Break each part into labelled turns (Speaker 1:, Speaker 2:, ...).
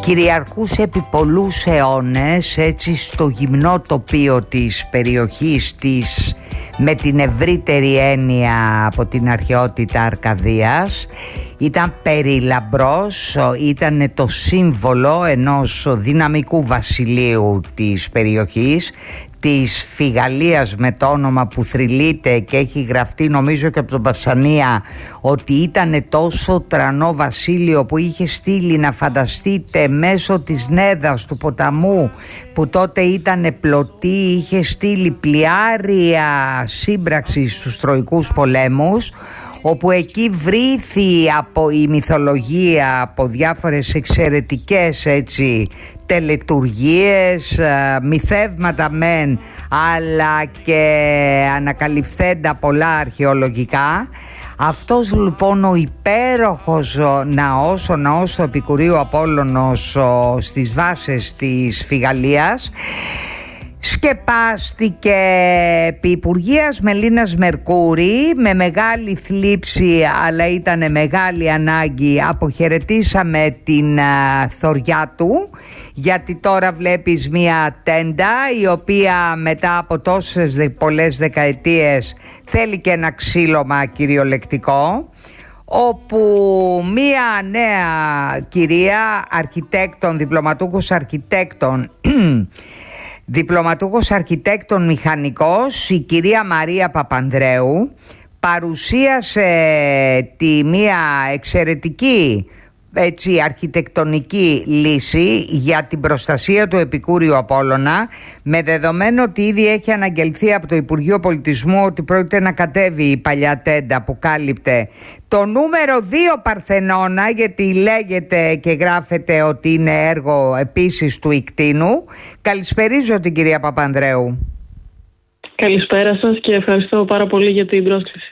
Speaker 1: κυριαρχούσε επί πολλούς αιώνες έτσι στο γυμνό τοπίο της περιοχής της, με την ευρύτερη έννοια από την αρχαιότητα Αρκαδίας. Ήταν περιλαμπρός, ήταν το σύμβολο ενός δυναμικού βασιλείου της περιοχής, της Φιγαλίας, με το όνομα που θρυλείται και έχει γραφτεί νομίζω και από τον Παυσανία ότι ήταν τόσο τρανό βασίλειο που είχε στείλει, να φανταστείτε, μέσω της Νέδας του ποταμού που τότε ήταν πλωτή, είχε στείλει πλοιάρια σύμπραξη στους Τροικούς πολέμους, όπου εκεί βρήθη από η μυθολογία, από διάφορες εξαιρετικές έτσι τελετουργίες, μυθεύματα μεν, αλλά και ανακαλυφθέντα πολλά αρχαιολογικά. Αυτός λοιπόν ο υπέροχος ναός, ο ναός του Επικουρίου Απόλλωνος στις βάσεις της Φιγαλίας, σκεπάστηκε επί Υπουργείας Μελίνας Μερκούρη με μεγάλη θλίψη, αλλά ήταν μεγάλη ανάγκη. Αποχαιρετήσαμε την θωριά του, γιατί τώρα βλέπεις μία τέντα η οποία μετά από τόσες πολλές δεκαετίες θέλει και ένα ξύλωμα κυριολεκτικό, όπου μία νέα κυρία αρχιτέκτον, διπλωματούχος αρχιτέκτον μηχανικός, η κυρία Μαρία Παπανδρέου, παρουσίασε μία εξαιρετική έτσι αρχιτεκτονική λύση για την προστασία του Επικούριου Απόλλωνα, με δεδομένο ότι ήδη έχει αναγγελθεί από το Υπουργείο Πολιτισμού ότι πρόκειται να κατέβει η παλιά τέντα που κάλυπτε το νούμερο 2 Παρθενώνα, γιατί λέγεται και γράφεται ότι είναι έργο επίσης του Ικτίνου. Καλησπερίζω την κυρία Παπανδρέου.
Speaker 2: Καλησπέρα σας και ευχαριστώ πάρα πολύ για την πρόσκληση.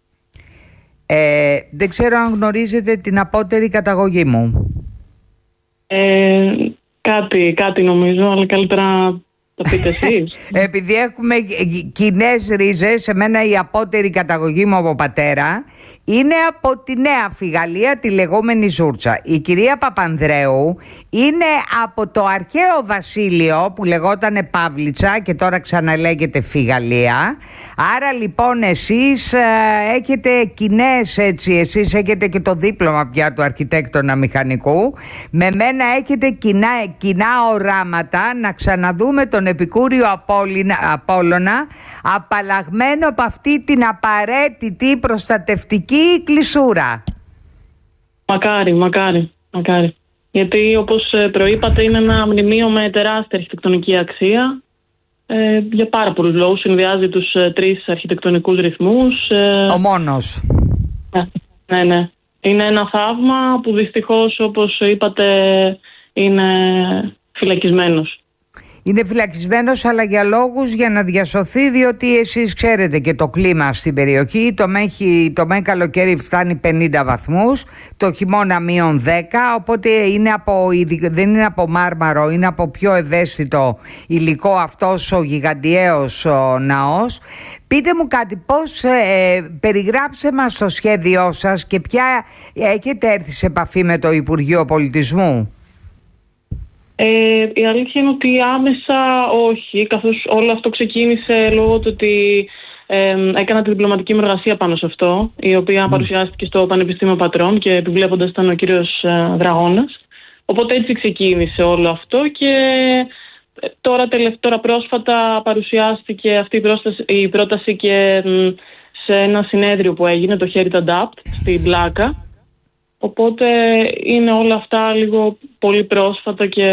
Speaker 1: Δεν ξέρω αν γνωρίζετε την απότερη καταγωγή μου.
Speaker 2: Κάτι νομίζω, αλλά καλύτερα το πείτε εσείς.
Speaker 1: Επειδή έχουμε κοινές ρίζες, εμένα η απότερη καταγωγή μου από πατέρα είναι από τη Νέα Φιγαλία, τη λεγόμενη Ζούρτσα. Η κυρία Παπανδρέου είναι από το αρχαίο βασίλειο που λεγότανε Παύλιτσα και τώρα ξαναλέγεται Φιγαλία. Άρα λοιπόν εσείς έχετε κοινές έτσι, εσείς έχετε και το δίπλωμα πια του αρχιτέκτονα μηχανικού. Με μένα έχετε κοινά οράματα να ξαναδούμε τον Επικούριο Απόλλωνα απαλλαγμένο από αυτή την απαραίτητη προστατευτική κλεισούρα.
Speaker 2: Μακάρι. Γιατί όπως προείπατε είναι ένα μνημείο με τεράστια αρχιτεκτονική αξία. Για πάρα πολλούς λόγους. Συνδυάζει τους 3 αρχιτεκτονικούς ρυθμούς.
Speaker 1: Ο μόνος.
Speaker 2: Ναι. Είναι ένα θαύμα που δυστυχώς, όπως είπατε, είναι φυλακισμένος.
Speaker 1: Είναι φυλακισμένος, αλλά για λόγους για να διασωθεί, διότι εσείς ξέρετε και το κλίμα στην περιοχή. Το μέν καλοκαίρι φτάνει 50 βαθμούς, το χειμώνα -10, οπότε δεν είναι από μάρμαρο, είναι από πιο ευαίσθητο υλικό αυτός ο γιγαντιαίος ναός. Πείτε μου κάτι, πώς περιγράψτε μας το σχέδιό σας και ποια έχετε έρθει σε επαφή με το Υπουργείο Πολιτισμού.
Speaker 2: Η αλήθεια είναι ότι άμεσα όχι, καθώς όλο αυτό ξεκίνησε λόγω του ότι έκανα τη διπλωματική μου εργασία πάνω σε αυτό, η οποία παρουσιάστηκε στο Πανεπιστήμιο Πατρών και επιβλέποντας ήταν ο κύριος Δραγώνας. Οπότε έτσι ξεκίνησε όλο αυτό και τώρα πρόσφατα παρουσιάστηκε αυτή η πρόταση και σε ένα συνέδριο που έγινε, το Heritage Adapt, στην Πλάκα. Οπότε είναι όλα αυτά λίγο πολύ πρόσφατα και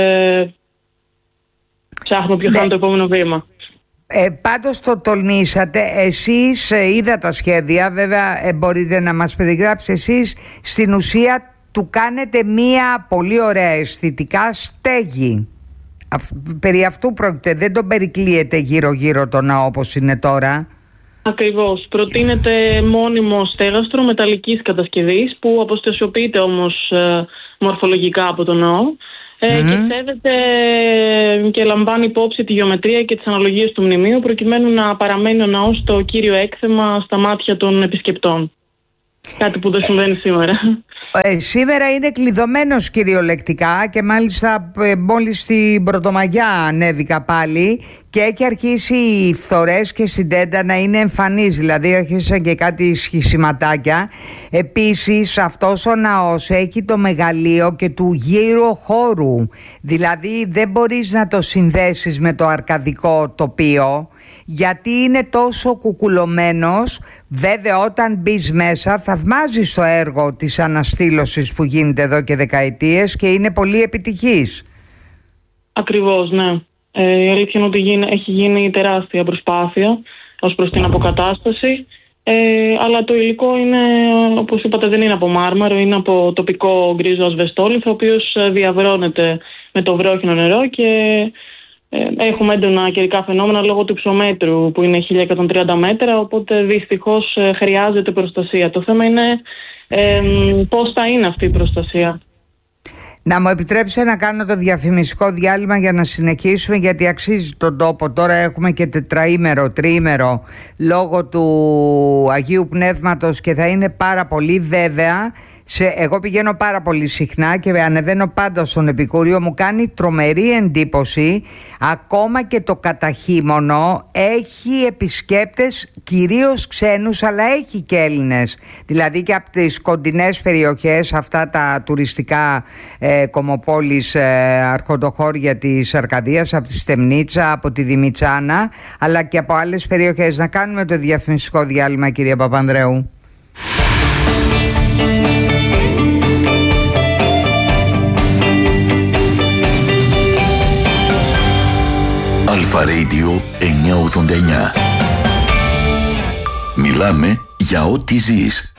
Speaker 2: ψάχνω ποιο θα είναι το επόμενο βήμα.
Speaker 1: Πάντως το τολμήσατε, εσείς είδα τα σχέδια, βέβαια μπορείτε να μας περιγράψετε εσείς, στην ουσία του κάνετε μία πολύ ωραία αισθητικά στέγη. Περί αυτού πρόκειται, δεν τον περικλείεται γύρω-γύρω το ναό όπως είναι τώρα.
Speaker 2: Ακριβώς. Προτείνεται μόνιμο στέγαστρο μεταλλικής κατασκευής που αποστασιοποιείται όμως μορφολογικά από το ναό και σέβεται και λαμβάνει υπόψη τη γεωμετρία και τις αναλογίες του μνημείου προκειμένου να παραμένει ο ναός το κύριο έκθεμα στα μάτια των επισκεπτών. Κάτι που δεν συμβαίνει σήμερα.
Speaker 1: Σήμερα είναι κλειδωμένος κυριολεκτικά και μάλιστα μόλις στην Πρωτομαγιά ανέβηκα πάλι και έχει αρχίσει οι φθορές και στην Τέντα να είναι εμφανείς, δηλαδή αρχίσαν και κάτι σχισιματάκια. Επίσης αυτός ο ναός έχει το μεγαλείο και του γύρω χώρου, δηλαδή δεν μπορείς να το συνδέσεις με το αρκαδικό τοπίο γιατί είναι τόσο κουκουλωμένος. Βέβαια όταν μπεις μέσα θαυμάζεις το έργο της αναστήλωσης που γίνεται εδώ και δεκαετίες και είναι πολύ επιτυχής.
Speaker 2: Ακριβώς, ναι. Η αλήθεια είναι ότι έχει γίνει τεράστια προσπάθεια ως προς την αποκατάσταση, αλλά το υλικό είναι, όπως είπατε, δεν είναι από μάρμαρο, είναι από τοπικό γκρίζο ασβεστόλιθο, ο οποίος διαβρώνεται με το βρόχινο νερό και έχουμε έντονα καιρικά φαινόμενα λόγω του υψομέτρου που είναι 1130 μέτρα, οπότε δυστυχώς χρειάζεται προστασία. Το θέμα είναι πώς θα είναι αυτή η προστασία.
Speaker 1: Να μου επιτρέψετε να κάνω το διαφημιστικό διάλειμμα για να συνεχίσουμε, γιατί αξίζει τον τόπο. Τώρα έχουμε και τετραήμερο, τριήμερο λόγω του Αγίου Πνεύματος και θα είναι πάρα πολύ, βέβαια. Εγώ πηγαίνω πάρα πολύ συχνά και ανεβαίνω πάντα στον Επικούριο. Μου κάνει τρομερή εντύπωση. Ακόμα και το καταχείμωνο έχει επισκέπτες, κυρίως ξένους, αλλά έχει και Έλληνες. Δηλαδή και από τις κοντινές περιοχές, αυτά τα τουριστικά κομμοπόλεις, αρχοντοχώρια της Αρκαδίας, από τη Στεμνίτσα, από τη Δημητσάνα, αλλά και από άλλες περιοχές. Να κάνουμε το διαφημιστικό διάλειμμα, κυρία Παπανδρέου.
Speaker 3: Αλφα Radio 989. Μιλάμε για ό,τι ζεις.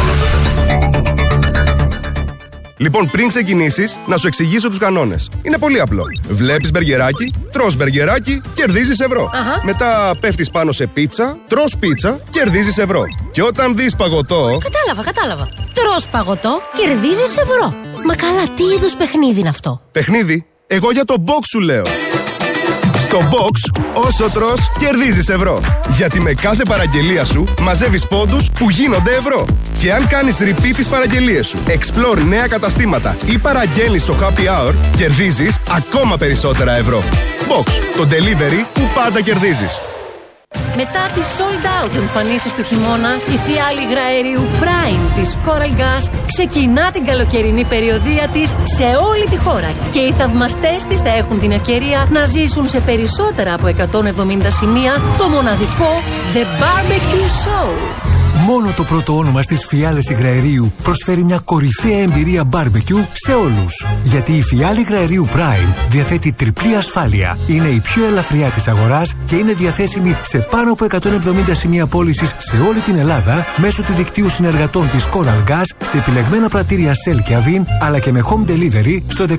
Speaker 4: Λοιπόν, πριν ξεκινήσεις, να σου εξηγήσω τους κανόνες. Είναι πολύ απλό. Βλέπεις μπεργκεράκι, τρως μπεργκεράκι, κερδίζεις ευρώ. Μετά πέφτεις πάνω σε πίτσα, τρως πίτσα, κερδίζεις ευρώ. Και όταν δεις παγωτό...
Speaker 5: Κατάλαβα. Τρως παγωτό, κερδίζεις ευρώ. Μα καλά, τι είδους παιχνίδι είναι αυτό?
Speaker 4: Παιχνίδι? Εγώ για το box σου λέω. Στο box, όσο τρως, κερδίζεις ευρώ. Γιατί με κάθε παραγγελία σου μαζεύεις πόντους που γίνονται ευρώ. Και αν κάνεις repeat τις παραγγελίες σου, explore νέα καταστήματα ή παραγγέλνεις στο happy hour, κερδίζεις ακόμα περισσότερα ευρώ. Box, το delivery που πάντα κερδίζεις.
Speaker 5: Μετά τις sold out εμφανίσεις του χειμώνα, η φιάλη υγραερίου Prime της Coral Gas ξεκινά την καλοκαιρινή περιοδεία της σε όλη τη χώρα. Και οι θαυμαστές της θα έχουν την ευκαιρία να ζήσουν σε περισσότερα από 170 σημεία το μοναδικό The Barbecue Show.
Speaker 6: Μόνο το πρώτο όνομα στις φιάλες υγραερίου προσφέρει μια κορυφαία εμπειρία barbecue σε όλους. Γιατί η φιάλη υγραερίου Prime διαθέτει τριπλή ασφάλεια. Είναι η πιο ελαφριά της αγοράς και είναι διαθέσιμη σε πάνω από 170 σημεία πώλησης σε όλη την Ελλάδα μέσω του δικτύου συνεργατών της Coral Gas σε επιλεγμένα πρατήρια Shell και Avin, αλλά και με home delivery στο 18331.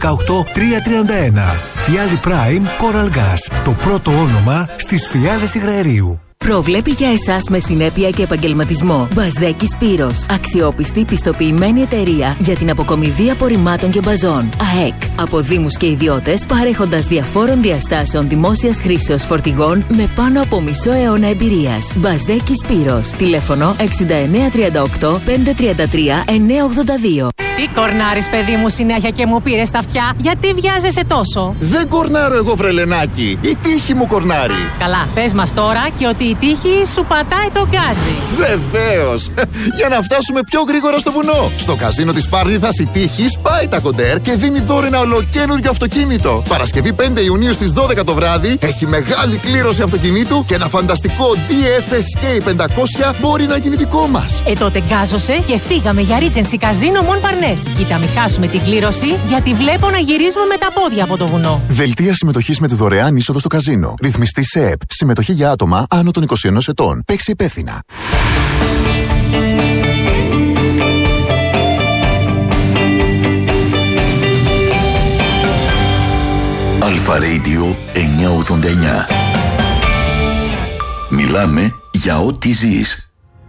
Speaker 6: Φιάλη Prime Coral Gas. Το πρώτο όνομα στις φιάλες υγραερίου.
Speaker 7: Προβλέπει για εσάς με συνέπεια και επαγγελματισμό. Μπασδέκης Πύρος. Αξιόπιστη, πιστοποιημένη εταιρεία για την αποκομιδή απορριμμάτων και μπαζών. ΑΕΚ. Από δήμους και ιδιώτες, παρέχοντας διαφόρων διαστάσεων δημόσιας χρήσεως φορτηγών με πάνω από μισό αιώνα εμπειρίας. Μπασδέκης Πύρος. Τηλέφωνο 6938 533 982.
Speaker 8: Τι κορνάρεις, παιδί μου, συνέχεια και μου πήρες τα αυτιά? Γιατί βιάζεσαι τόσο?
Speaker 9: Δεν κορνάρω εγώ, βρελενάκι. Η τύχη μου κορνάρει.
Speaker 8: Καλά, πες μας τώρα και ότι η τύχη σου πατάει τον γκάζι.
Speaker 9: Βεβαίως. Για να φτάσουμε πιο γρήγορα στο βουνό. Στο καζίνο της Πάρνηθας η τύχη σπάει τα κοντέρ και δίνει δώρο ένα ολοκαίνουργιο αυτοκίνητο. Παρασκευή 5 Ιουνίου στις 12 το βράδυ έχει μεγάλη κλήρωση αυτοκινήτου και ένα φανταστικό DF Escape 500 μπορεί να γίνει δικό μας.
Speaker 8: Τότε γκάζωσε και φύγαμε για Regency Casino Montparnasse. Κοίτα, μην χάσουμε την κλήρωση, γιατί βλέπω να γυρίζουμε με τα πόδια από το βουνό.
Speaker 9: Δελτία συμμετοχής με τη δωρεάν είσοδο στο καζίνο. Ρυθμιστή ΣΕΕΠ. Συμμετοχή για άτομα άνω των 21 ετών. Παίξει υπεύθυνα.
Speaker 3: Αλφα Radio 989. Μιλάμε για ό,τι ζεις.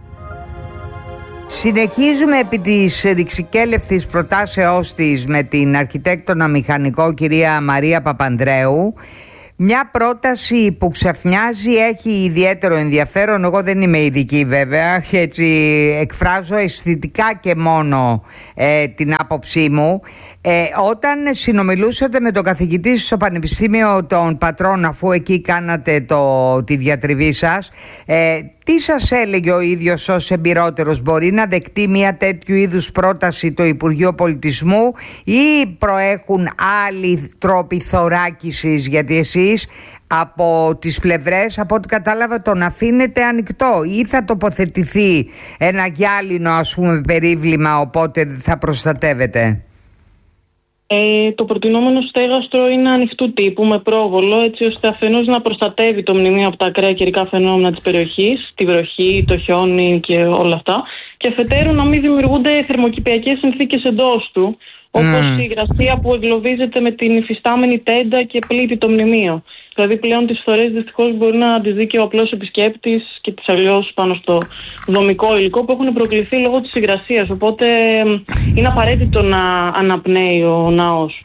Speaker 1: Συνεχίζουμε επί της ρηξικέλευτης προτάσεώς της με την αρχιτέκτονα μηχανικό κυρία Μαρία Παπανδρέου. Μια πρόταση που ξαφνιάζει, έχει ιδιαίτερο ενδιαφέρον. Εγώ δεν είμαι ειδική βέβαια, έτσι εκφράζω αισθητικά και μόνο την άποψή μου. Όταν συνομιλούσατε με τον καθηγητή στο Πανεπιστήμιο των Πατρών, αφού εκεί κάνατε τη διατριβή σας, τι σας έλεγε ο ίδιος ως εμπειρότερος? Μπορεί να δεκτεί μια τέτοιου είδους πρόταση το Υπουργείο Πολιτισμού ή προέχουν άλλοι τρόποι θωράκισης? Γιατί εσείς από τις πλευρές, από ό,τι κατάλαβα, τον αφήνετε ανοιχτό, ή θα τοποθετηθεί ένα γυάλινο, ας πούμε, περίβλημα, οπότε θα προστατεύετε?
Speaker 2: Το προτινόμενο στέγαστρο είναι ανοιχτού τύπου με πρόβολο, έτσι ώστε αφενός να προστατεύει το μνημείο από τα ακραία καιρικά φαινόμενα της περιοχής, τη βροχή, το χιόνι και όλα αυτά, και αφετέρου να μην δημιουργούνται θερμοκηπιακές συνθήκες εντός του, όπως η υγρασία που εγκλωβίζεται με την υφιστάμενη τέντα και πλήττει το μνημείο. Δηλαδή πλέον τις φορές δυστυχώς μπορεί να τις δει και ο απλός επισκέπτης και τις αλλιώς πάνω στο δομικό υλικό που έχουν προκληθεί λόγω της υγρασίας. Οπότε είναι απαραίτητο να αναπνέει ο ναός.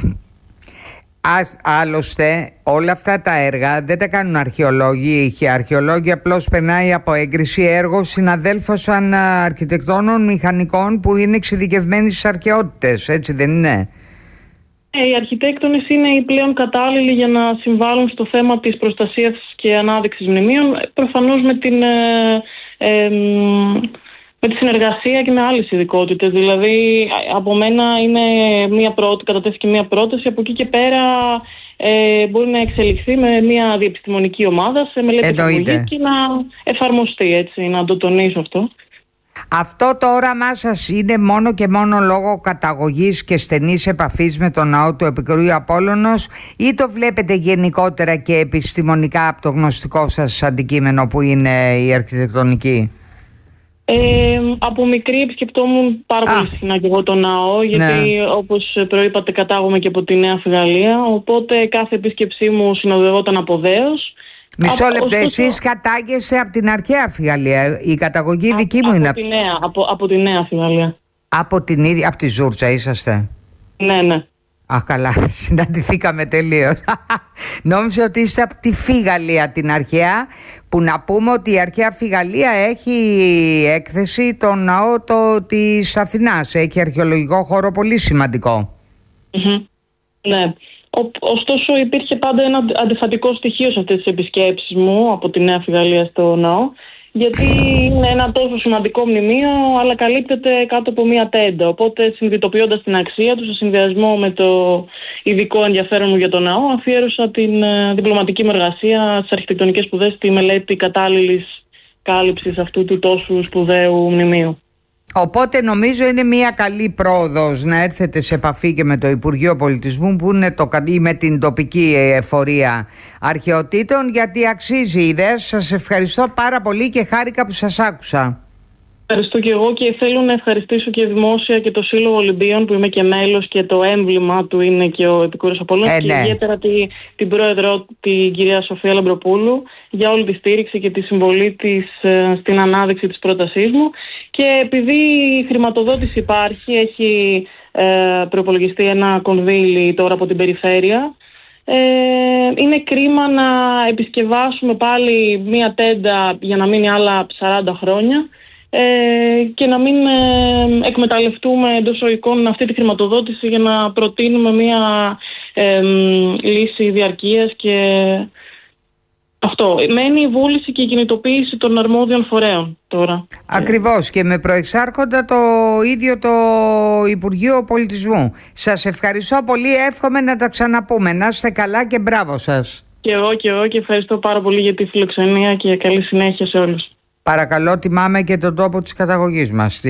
Speaker 1: Άλλωστε όλα αυτά τα έργα δεν τα κάνουν αρχαιολόγοι. Οι αρχαιολόγοι απλώς περνάει από έγκριση έργο συναδέλφων αρχιτεκτόνων, μηχανικών που είναι εξειδικευμένοι στις αρχαιότητες, έτσι δεν είναι?
Speaker 2: Οι αρχιτέκτονες είναι οι πλέον κατάλληλοι για να συμβάλλουν στο θέμα της προστασίας και ανάδειξης μνημείων, προφανώς με τη συνεργασία και με άλλες ειδικότητες. Δηλαδή από μένα κατατέθηκε μια πρόταση, από εκεί και πέρα μπορεί να εξελιχθεί με μια διεπιστημονική ομάδα σε μελέτη επιστημονική και να εφαρμοστεί, έτσι, να το τονίσω αυτό.
Speaker 1: Αυτό το όραμά σας είναι μόνο και μόνο λόγω καταγωγής και στενής επαφής με τον ναό του Επικουρίου Απόλλωνος, ή το βλέπετε γενικότερα και επιστημονικά από το γνωστικό σας αντικείμενο που είναι η αρχιτεκτονική?
Speaker 2: Από μικρή επισκεπτόμουν πάρα πολύ συχνά και εγώ τον ναό, γιατί όπως προείπατε κατάγομαι και από τη Νέα Φιγαλία, οπότε κάθε επίσκεψή μου συνοδευόταν από δέος.
Speaker 1: Μισό λεπτό, εσείς κατάγεστε από την αρχαία Φιγαλία? Η καταγωγή δική μου είναι
Speaker 2: από τη Νέα Φιγαλία.
Speaker 1: Από τη Ζούρτσα είσαστε?
Speaker 2: Ναι.
Speaker 1: Αχ, καλά, συναντηθήκαμε τελείως. Νόμιζα ότι είστε από τη Φιγαλία την αρχαία, που να πούμε ότι η αρχαία Φιγαλία έχει έκθεση το ναό της Αθηνάς. Έχει αρχαιολογικό χώρο πολύ σημαντικό.
Speaker 2: Ναι. Ωστόσο υπήρχε πάντα ένα αντιφατικό στοιχείο σε αυτές τις επισκέψεις μου από τη Νέα Φιγαλία στο ναό, γιατί είναι ένα τόσο σημαντικό μνημείο αλλά καλύπτεται κάτω από μια τέντα, οπότε συνειδητοποιώντας την αξία του σε συνδυασμό με το ειδικό ενδιαφέρον μου για το ναό, αφιέρωσα την διπλωματική μου εργασία στις αρχιτεκτονικές σπουδές στη μελέτη κατάλληλης κάλυψης αυτού του τόσο σπουδαίου μνημείου.
Speaker 1: Οπότε νομίζω είναι μια καλή πρόοδος να έρθετε σε επαφή και με το Υπουργείο Πολιτισμού, που είναι ή με την τοπική εφορία αρχαιοτήτων, γιατί αξίζει η ιδέα. Σας ευχαριστώ πάρα πολύ και χάρηκα που σας άκουσα.
Speaker 2: Ευχαριστώ και εγώ, και θέλω να ευχαριστήσω και δημόσια και το Σύλλογο Ολυμπίων που είμαι και μέλος και το έμβλημα του είναι και ο Επικούριος Απόλλωνας, και ιδιαίτερα την πρόεδρο, την κυρία Σοφία Λαμπροπούλου, για όλη τη στήριξη και τη συμβολή της στην ανάδειξη της πρότασής μου. Και επειδή η χρηματοδότηση υπάρχει, έχει προϋπολογιστεί ένα κονδύλι τώρα από την περιφέρεια, είναι κρίμα να επισκευάσουμε πάλι μία τέντα για να μείνει άλλα 40 χρόνια και να μην εκμεταλλευτούμε εντός οικών αυτή τη χρηματοδότηση για να προτείνουμε μία λύση διαρκείας. Και αυτό μένει η βούληση και η κινητοποίηση των αρμόδιων φορέων τώρα.
Speaker 1: Ακριβώς, και με προεξάρχοντα το ίδιο το Υπουργείο Πολιτισμού. Σας ευχαριστώ πολύ, εύχομαι να τα ξαναπούμε. Να είστε καλά και μπράβο σας.
Speaker 2: Και εγώ και ευχαριστώ πάρα πολύ για τη φιλοξενία και καλή συνέχεια σε όλους.
Speaker 1: Παρακαλώ, τιμάμε και τον τόπο της καταγωγής μας,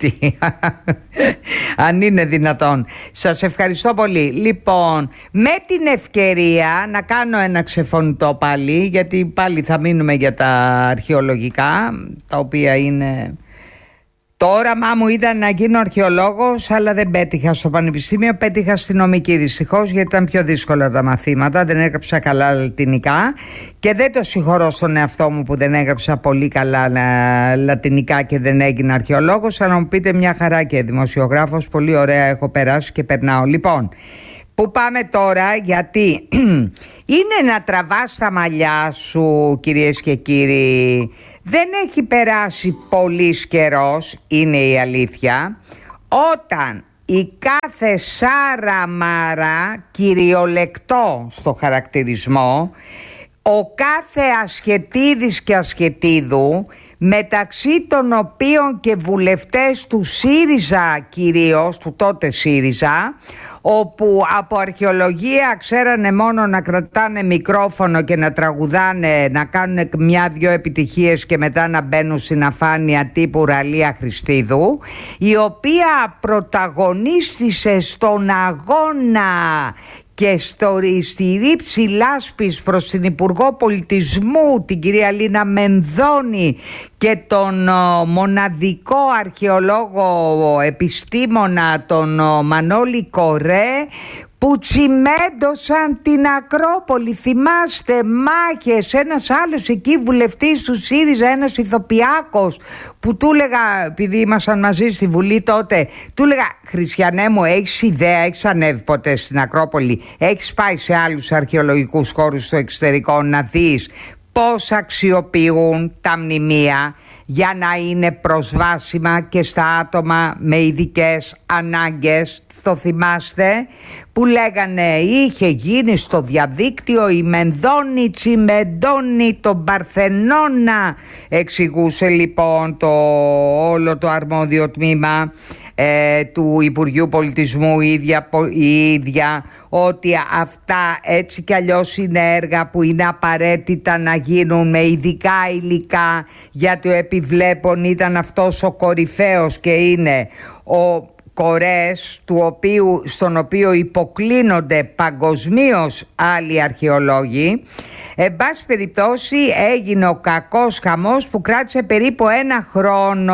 Speaker 1: αν είναι δυνατόν. Σας ευχαριστώ πολύ. Λοιπόν, με την ευκαιρία να κάνω ένα ξεφωνητό πάλι, γιατί πάλι θα μείνουμε για τα αρχαιολογικά, τα οποία είναι... Το όραμά μου ήταν να γίνω αρχαιολόγος, αλλά δεν πέτυχα στο πανεπιστήμιο, πέτυχα στη νομική δυστυχώς, γιατί ήταν πιο δύσκολα τα μαθήματα, δεν έγραψα καλά λατινικά και δεν το συγχωρώ στον εαυτό μου που δεν έγραψα πολύ καλά λατινικά και δεν έγινα αρχαιολόγος, αλλά μου πείτε μια χαρά και δημοσιογράφος, πολύ ωραία έχω περάσει και περνάω. Λοιπόν, Πού πάμε τώρα, γιατί είναι να τραβάς τα μαλλιά σου, κυρίες και κύριοι. Δεν έχει περάσει πολύς καιρός, είναι η αλήθεια, όταν η κάθε Σάρα Μάρα, κυριολεκτό στο χαρακτηρισμό, ο κάθε Ασχετίδης και Ασχετίδου, μεταξύ των οποίων και βουλευτές του ΣΥΡΙΖΑ κυρίως, του τότε ΣΥΡΙΖΑ, όπου από αρχαιολογία ξέρανε μόνο να κρατάνε μικρόφωνο και να τραγουδάνε, να κάνουν μια-δυο επιτυχίες και μετά να μπαίνουν στην αφάνεια τύπου Ραλία Χριστίδου, η οποία πρωταγωνίστησε στον αγώνα και στη ρήψη λάσπης προς την Υπουργό Πολιτισμού, την κυρία Λίνα Μενδώνη, και τον μοναδικό αρχαιολόγο επιστήμονα τον Μανώλη Κορέ, που τσιμέντωσαν την Ακρόπολη. Θυμάστε, μάχες, ένας άλλος εκεί βουλευτής του ΣΥΡΙΖΑ, ένας ηθοποιάκος, που του έλεγα, επειδή ήμασταν μαζί στη Βουλή τότε, του έλεγα, Χριστιανέ μου, έχεις ιδέα, έχεις ανέβει ποτέ στην Ακρόπολη, έχεις πάει σε άλλους αρχαιολογικούς χώρους στο εξωτερικό να δεις πώς αξιοποιούν τα μνημεία για να είναι προσβάσιμα και στα άτομα με ειδικές ανάγκες? Το θυμάστε που λέγανε είχε γίνει στο διαδίκτυο η Μενδώνη τσιμεντώνει τον Παρθενώνα? Εξηγούσε λοιπόν όλο το αρμόδιο τμήμα του Υπουργείου Πολιτισμού η ίδια, ότι αυτά έτσι κι αλλιώς είναι έργα που είναι απαραίτητα να γίνουν με ειδικά υλικά, γιατί ο επιβλέπων ήταν αυτός ο κορυφαίος και είναι ο Κορές, στον οποίο υποκλίνονται παγκοσμίως άλλοι αρχαιολόγοι. Εν πάση περιπτώσει έγινε ο κακός χαμός που κράτησε περίπου 1 χρόνο.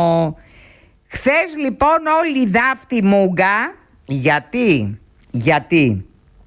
Speaker 1: Χθες λοιπόν όλη η δάφτη μούγκα, γιατί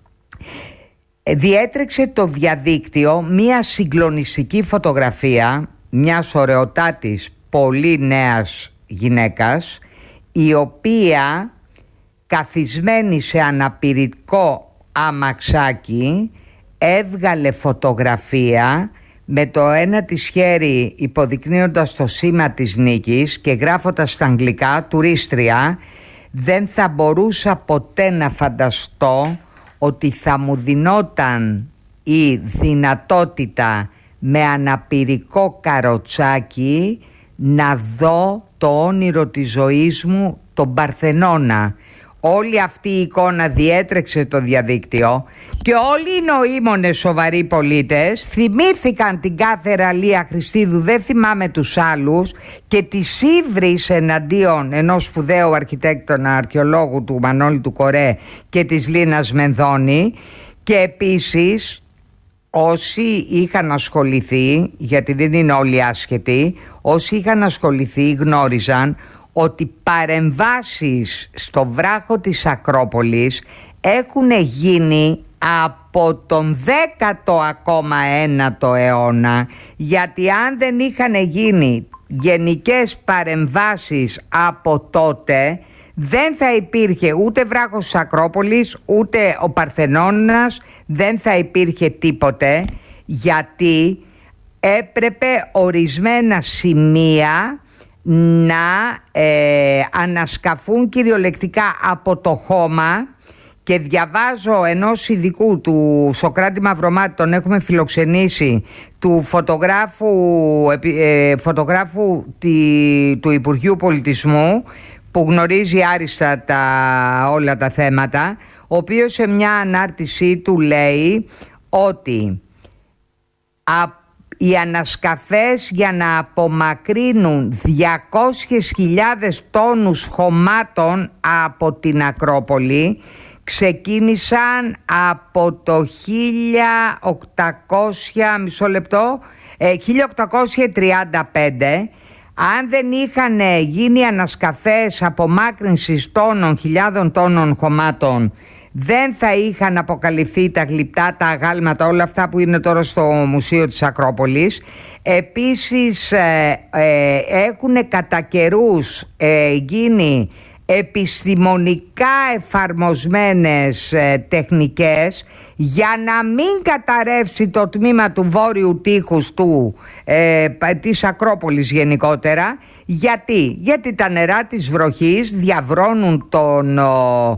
Speaker 1: διέτρεξε το διαδίκτυο μία συγκλονιστική φωτογραφία μιας ωραιοτάτης πολύ νέας γυναίκας, η οποία καθισμένη σε αναπηρικό αμαξάκι έβγαλε φωτογραφία με το ένα της χέρι υποδεικνύοντας το σήμα της νίκης και γράφοντας στα αγγλικά τουρίστρια. Δεν θα μπορούσα ποτέ να φανταστώ ότι θα μου δινόταν η δυνατότητα με αναπηρικό καροτσάκι να δω το όνειρο της ζωής μου, τον Παρθενώνα. Όλη αυτή η εικόνα διέτρεξε το διαδίκτυο και όλοι οι νοήμονες σοβαροί πολίτες θυμήθηκαν την κάθε Ραλία Χριστίδου, δεν θυμάμαι τους άλλους, και τις ύβρις εναντίον ενός σπουδαίου αρχιτέκτονα αρχαιολόγου του Μανώλη του Κορέ και της Λίνας Μενδώνη. Και επίσης όσοι είχαν ασχοληθεί, γιατί δεν είναι όλοι άσχετοι, όσοι είχαν ασχοληθεί γνώριζαν ότι παρεμβάσεις στο βράχο της Ακρόπολης έχουν γίνει από τον 19ο αιώνα, γιατί αν δεν είχαν γίνει γενικές παρεμβάσεις από τότε, δεν θα υπήρχε ούτε βράχος της Ακρόπολης, ούτε ο Παρθενώνας, δεν θα υπήρχε τίποτε, γιατί έπρεπε ορισμένα σημεία να ανασκαφούν κυριολεκτικά από το χώμα. Και διαβάζω ενός ειδικού, του Σωκράτη Μαυρομάτη, τον έχουμε φιλοξενήσει, του φωτογράφου του Υπουργείου Πολιτισμού, που γνωρίζει άριστα όλα τα θέματα, ο οποίος σε μια ανάρτησή του λέει ότι οι ανασκαφές για να απομακρύνουν 200.000 τόνους χωμάτων από την Ακρόπολη ξεκίνησαν από το 1835. Αν δεν είχαν γίνει ανασκαφές απομάκρυνσης χιλιάδων τόνων χωμάτων, δεν θα είχαν αποκαλυφθεί τα γλυπτά, τα αγάλματα, όλα αυτά που είναι τώρα στο Μουσείο της Ακρόπολης. Επίσης έχουν κατά καιρούς γίνει επιστημονικά εφαρμοσμένες τεχνικές για να μην καταρρεύσει το τμήμα του βόρειου τείχους της Ακρόπολης γενικότερα. Γιατί τα νερά της βροχής διαβρώνουν